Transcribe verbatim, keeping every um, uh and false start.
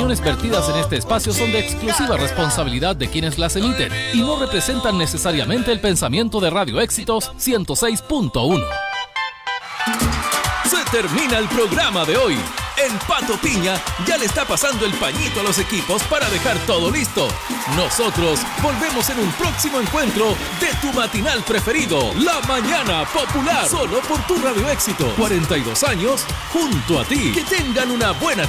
opiniones vertidas en este espacio son de exclusiva responsabilidad de quienes las emiten y no representan necesariamente el pensamiento de Radio Éxitos ciento seis punto uno. Se termina el programa de hoy. El Pato Piña ya le está pasando el pañito a los equipos para dejar todo listo. Nosotros volvemos en un próximo encuentro de tu matinal preferido, La Mañana Popular, solo por tu Radio Éxito. cuarenta y dos años junto a ti. Que tengan una buena